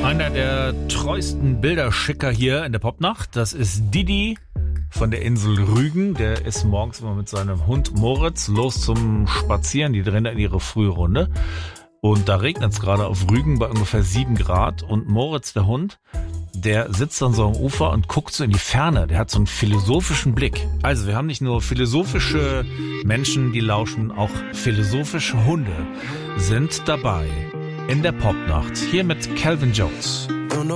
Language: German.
Einer der treuesten Bilderschicker hier in der Popnacht, das ist Didi von der Insel Rügen. Der ist morgens immer mit seinem Hund Moritz los zum Spazieren. Die drehen in ihre frühe Runde. Und da regnet es gerade auf Rügen bei ungefähr 7 Grad. Und Moritz, der Hund, der sitzt dann so am Ufer und guckt so in die Ferne. Der hat so einen philosophischen Blick. Also wir haben nicht nur philosophische Menschen, die lauschen, auch philosophische Hunde sind dabei in der Popnacht. Hier mit Calvin Jones.